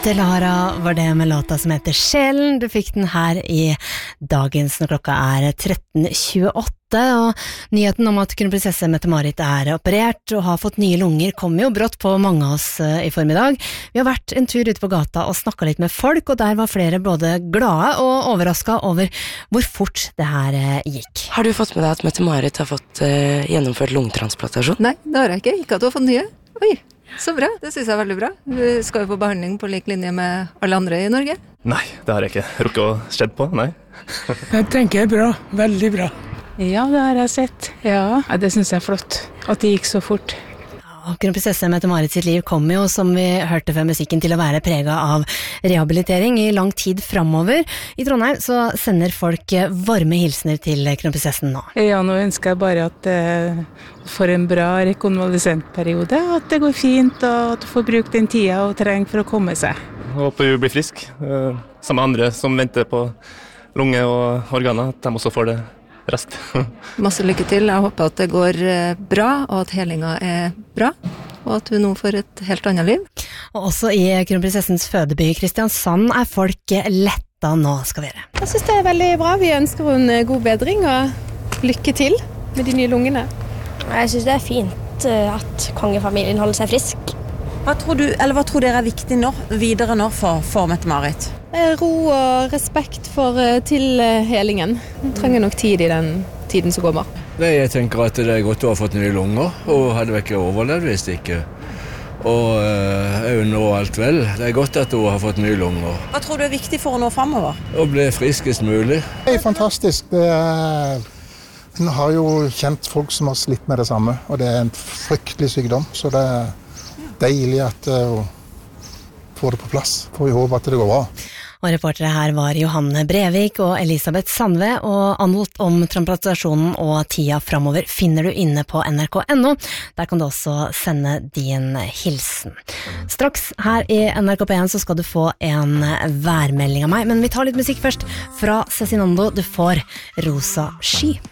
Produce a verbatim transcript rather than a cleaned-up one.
Delara var det med låta som heter Sjelen. Du fikk den her i dagens når klokka er tretten tjueåtte, og nyheten om at kronprinsesse Mette-Marit er operert og har fått nye lunger kommer jo brått på mange av oss i formiddag. Vi har vært en tur ute på gata og snakket litt med folk, og der var flere både glade og overrasket over hvor fort det her gikk. Har du fått med deg at Mette-Marit har fått uh, gjennomført lungetransplantasjon? Nei, det har jeg ikke. Ikke at du har fått nye. Oi, så bra. Det synes jeg er veldig bra. Du skal jo få behandling på lik linje med alle andre i Norge. Nei, det har jeg ikke rukket å skjedd på, nei. Jeg tenker bra, veldig bra. Ja, det har jeg sett. Ja, ja det synes jeg er flott, at det gikk så fort. Ja, kronprinsesse Mette-Marit sitt liv kommer jo, som vi hørte før musikken, til å være preget av rehabilitering i lang tid fremover. I Trondheim så sender folk varme hilsener til kronprinsessen nå. Ja, nå ønsker jeg bare at det får en bra rekonvalesentperiode, at det går fint, og at du får bruke den tida og trenger for å komme seg. Jeg håper du blir frisk. Samme andre som venter på lunge og organer, at de også får det raskt. Masse lykke til. Jeg håper at det går bra, og at helingen er bra, og at du nå får et helt annet liv. Og også i kronprinsessens fødeby Kristiansand er folk letta nå, skal være. Jeg synes det er veldig bra. Vi ønsker en god bedring, og lykke til med de nye lungene. Jeg synes det er fint at kongefamilien holder seg frisk. Hva tror du, eller hva tror dere er viktig nå, videre nå for, for Mette-Marit? Ro og respekt for tilhelingen. Hun trenger nok tid i den tiden som kommer. Nei, jeg tenker at det er godt å ha fått nye lunger, og hadde vel ikke overlevd hvis ikke. Og øh, jeg unner alt vel. Det er godt at hun har fått nye lunger. Hva tror du er viktig for henne nå fremover? Å bli friskest mulig. Det er fantastisk. Det er, hun har jo kjent folk som har slitt med det samme, og det er en fryktelig sykdom, så det er deilig at hun får det på plass. Får vi håpe at det går bra. Og reportere her var Johanne Brevik og Elisabeth Sandve, og alt om transplantasjonen og tida fremover finner du inne på N R K punktum N O. Der kan du også sende din hilsen. Straks her i N R K P én så skal du få en værmelding av meg, men vi tar litt musikk først fra Cezinando. Du får Rosa Sky.